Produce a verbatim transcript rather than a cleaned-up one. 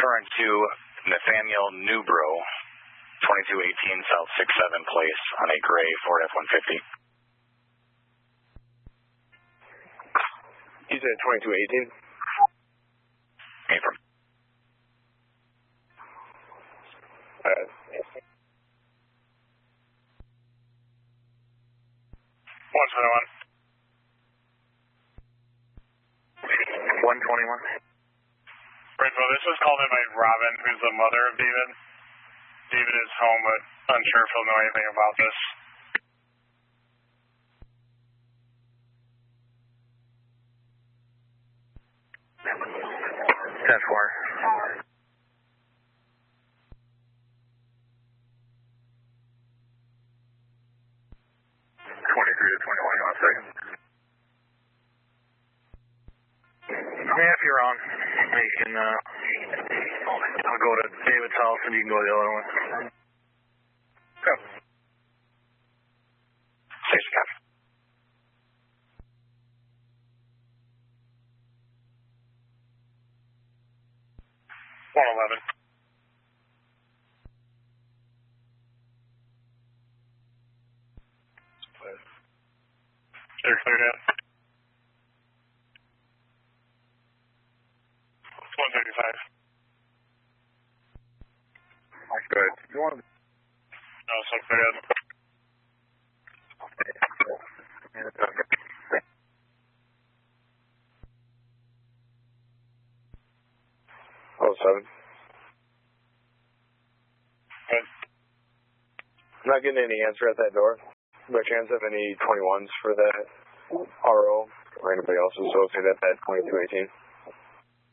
current to Nathaniel Newbro, twenty-two eighteen South sixth seventh Place on a gray Ford F one fifty. You said twenty-two eighteen? Affirm. Uh, one twenty-one. one twenty-one. Rainbow, this was called in by Robin, who's the mother of David. David is home, but unsure if he'll know anything about this. ten four. twenty-three to twenty-one, one second. Yeah, if you're on, you can, uh, I'll go to David's house and you can go to the other one. Go. Station captain. one eleven. You're cleared out. one thirty-five. Good. You want to... No, so cleared out. Oh, seven. Good. I'm not getting any answer at that door. By chance, have any twenty-ones for that R O or anybody else associated at that twenty-two eighteen?